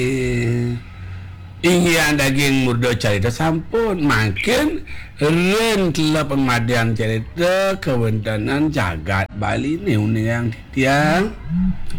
ingin daging murdo carita sampun makin ren telah pengadian carita kewentanan jagat Bali ni yang tiang